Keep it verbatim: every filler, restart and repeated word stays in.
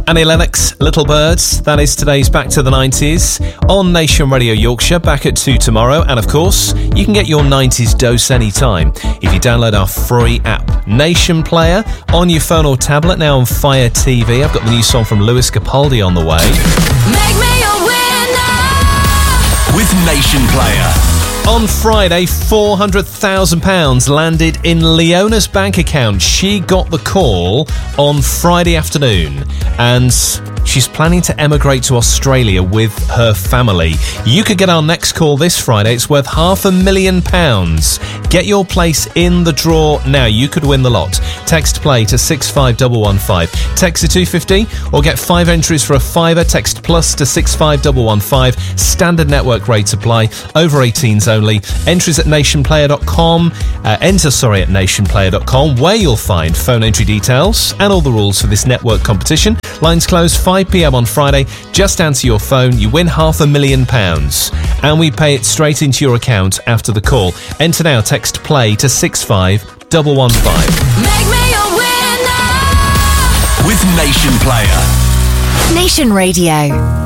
Annie Lennox, Little Birds. That is today's Back to the nineties on Nation Radio Yorkshire, back at two tomorrow. And of course, you can get your nineties dose anytime if you download our free app, Nation Player, on your phone or tablet, now on Fire T V. I've got the new song from Lewis Capaldi on the way. Make me a winner with Nation Player. On Friday, four hundred thousand pounds landed in Leona's bank account. She got the call on Friday afternoon, and she's planning to emigrate to Australia with her family. You could get our next call this Friday. It's worth half a million pounds. Get your place in the draw now. You could win the lot. Text play to six five one one five. Text to two fifty or get five entries for a fiver. Text plus to six five one one five. Standard network rates apply. Over eighteens only. Entries at nationplayer dot com. Uh, enter, sorry, at nationplayer dot com, where you'll find phone entry details and all the rules for this network competition. Lines close five p.m. on Friday. Just answer your phone. You win half a million pounds. And we pay it straight into your account after the call. Enter now. Text play to six five one one five. Make me a winner with Nation Player. Nation Radio.